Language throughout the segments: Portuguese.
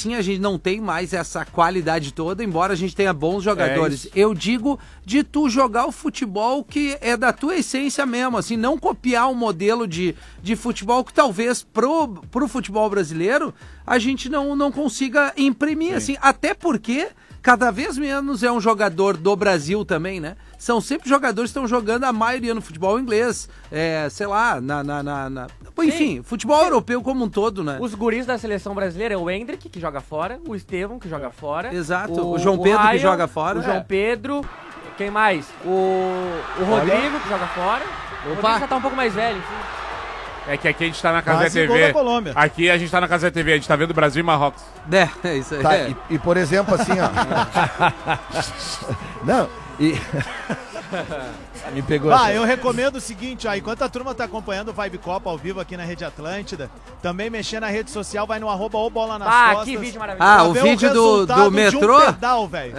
assim a gente não tem mais essa qualidade toda, embora a gente tenha bons jogadores. Eu digo de tu jogar o futebol que é da tua essência mesmo, assim, não copiar um modelo de futebol que talvez pro futebol brasileiro a gente não consiga imprimir, assim, até porque cada vez menos é um jogador do Brasil também, né? São sempre jogadores que estão jogando a maioria no futebol inglês, sei lá, enfim, futebol europeu como um todo, né? Os guris da seleção brasileira é o Hendrick, que joga fora, o Estevão, que joga fora. Exato, o João Pedro, Ryan, que joga fora. O João Pedro, quem mais? O Rodrigo, que joga fora. O Rodrigo já tá um pouco mais velho, enfim. É que aqui a gente tá na Casa TV. Aqui a gente tá na Casa TV, a gente tá vendo Brasil e Marrocos. É isso aí. Tá, e por exemplo, assim, ó. Não, me pegou. Eu recomendo o seguinte, ó, enquanto a turma tá acompanhando o Vibe Copa ao vivo aqui na Rede Atlântida, também mexer na rede social, vai no @obola-nas-costas. Que vídeo maravilhoso. O vídeo do metrô? De um pedal, velho.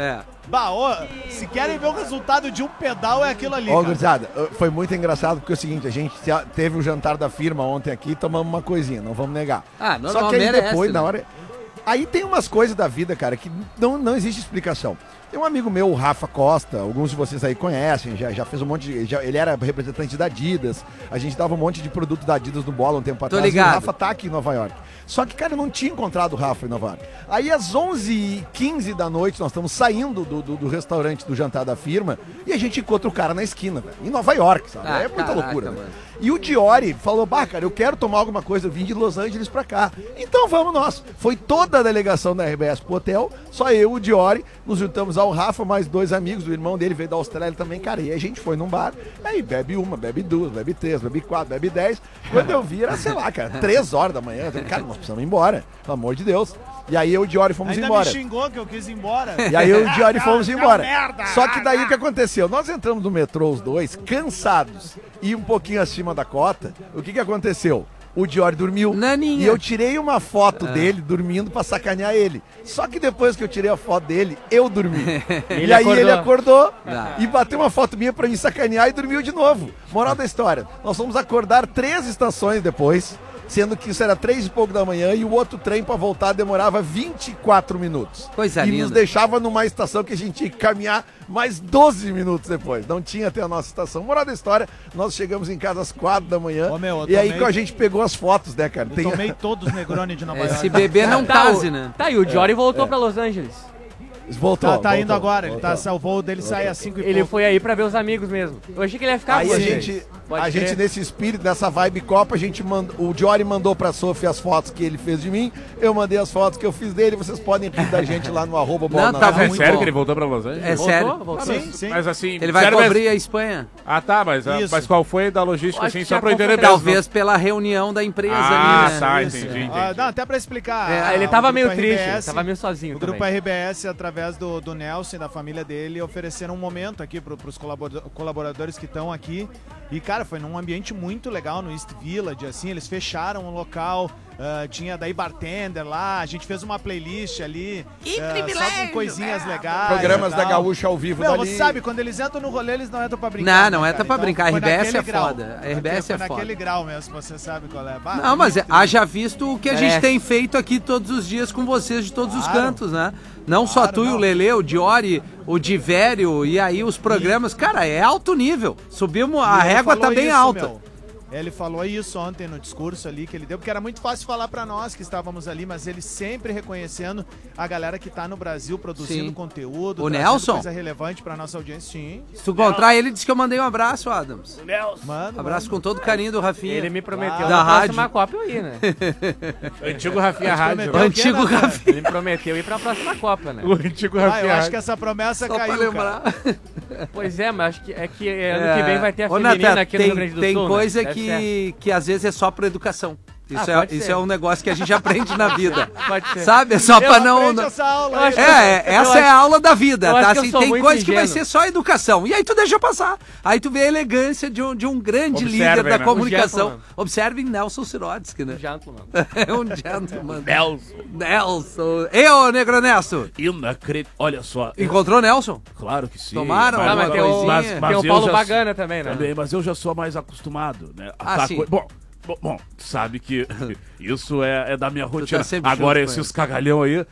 Se querem ver o resultado de um pedal, é aquilo ali, gurizada, foi muito engraçado, porque é o seguinte, a gente teve o jantar da firma ontem aqui, tomamos uma coisinha, não vamos negar. Só que aí depois, na hora... Aí tem umas coisas da vida, cara, que não existe explicação. Tem um amigo meu, o Rafa Costa, alguns de vocês aí conhecem, já fez um monte de... ele era representante da Adidas, a gente dava um monte de produto da Adidas no Bola um tempo atrás. Ligado. E o Rafa tá aqui em Nova York. Só que, cara, eu não tinha encontrado o Rafa em Nova York. Aí, às 11h15 da noite, nós estamos saindo do restaurante do jantar da firma e a gente encontra o cara na esquina, velho, em Nova York, sabe? É muita loucura, né? E o Diori falou, cara, eu quero tomar alguma coisa, eu vim de Los Angeles pra cá. Então vamos nós. Foi toda a delegação da RBS pro hotel, só eu, o Diori, nos juntamos ao Rafa, mais 2 amigos, o irmão dele veio da Austrália também, cara, e aí a gente foi num bar, aí bebe 1, bebe 2, bebe 3, bebe 4, bebe 10. Quando eu vi, era, sei lá, cara, 3 horas da manhã, eu falei, cara, nós precisamos ir embora, pelo amor de Deus. E aí eu e o Diori fomos embora. Ainda me xingou que eu quis ir embora. E aí eu e o Diori fomos embora. Só que daí o que aconteceu? Nós entramos no metrô, os dois, cansados e um pouquinho acima da cota. O que aconteceu? O Diori dormiu. Naninha. E eu tirei uma foto dele dormindo pra sacanear ele. Só que depois que eu tirei a foto dele, eu dormi. Ele acordou e bateu uma foto minha pra me sacanear e dormiu de novo. Moral da história, nós fomos acordar 3 estações depois, sendo que isso era 3 e pouco da manhã e o outro trem pra voltar demorava 24 minutos. Coisa linda. E nos deixava numa estação que a gente tinha que caminhar mais 12 minutos depois. Não tinha até a nossa estação. Moral da história, nós chegamos em casa às 4 da manhã. E aí que a gente pegou as fotos, né, cara? Eu tomei todos os Negroni de Nova York. Esse bebê não case, né? Tá, e o Diori voltou pra Los Angeles. Voltou. Tá indo agora, o voo dele sai às 5 e pouco. Ele foi aí pra ver os amigos mesmo. Eu achei que ele ia ficar aí a gente nesse espírito, nessa vibe Copa, o Diori mandou pra Sophie as fotos que ele fez de mim, eu mandei as fotos que eu fiz dele, vocês podem rir da gente lá no @bola. Não, tá é sério que ele voltou pra Los Angeles? É sério. Voltou. Sim. Mas assim... Ele vai cobrir a Espanha. Tá, mas qual foi da logística, assim, só pra eu entender? Talvez pela reunião da empresa ali, né? Tá, entendi. Não, até pra explicar. Ele tava meio triste, tava meio sozinho. O grupo RBS, através do Nelson e da família dele, ofereceram um momento aqui pros colaboradores que estão aqui. E, cara, foi num ambiente muito legal no East Village, assim, eles fecharam o local, tinha daí bartender lá, a gente fez uma playlist ali, só com coisinhas legais. Programas da Gaúcha ao vivo dali. Você sabe, quando eles entram no rolê, eles não entram pra brincar. Não entra pra brincar, a RBS é grau. foda. A RBS é foda. Naquele grau mesmo, você sabe qual é. Não, mas haja visto o que a gente tem feito aqui todos os dias com vocês de todos os cantos, né? Não só tu e o Lelê, o Diori, o Divério, e aí os programas, cara, é alto nível. Subimos, a régua tá bem alta. Ele falou isso ontem no discurso ali que ele deu, porque era muito fácil falar pra nós que estávamos ali, mas ele sempre reconhecendo a galera que tá no Brasil produzindo conteúdo. O Nelson? Coisa relevante pra nossa audiência, sim. Se tu encontrar ele, diz que eu mandei um abraço, Adams. O Nelson. Abraço com todo carinho do Rafinha. Ele me prometeu da rádio. próxima Copa eu ir, né? Antigo Rafinha Rádio. O antigo Rafinha. Ele me prometeu ir pra próxima Copa, né? O antigo Rafinha. Eu acho que essa promessa Só caiu, pra lembrar. Pois é, mas acho que ano que vem vai ter a feminina Natan, aqui no Rio Grande do Sul. Tem coisa né? que às vezes é só pra educação. Isso é um negócio que a gente aprende na vida. Pode ser. Sabe? É só pra não. Essa aula essa é a aula da vida, tá? Assim, tem coisa que vai ingênuo. ser só educação. E aí tu deixa passar. Aí tu vê a elegância de um grande líder da comunicação. Observem Nelson Sirotsky, né? É um gentleman. Nelson. E ô, Negro Nesto? Inacreditável. Olha só. Encontrou Nelson? Claro que sim. Tomaram mas tem o Paulo Bagana também, né? Também, mas eu já sou mais acostumado, né? Sim. Bom, sabe que isso é da minha rotina. Tá agora esses cagalhão aí,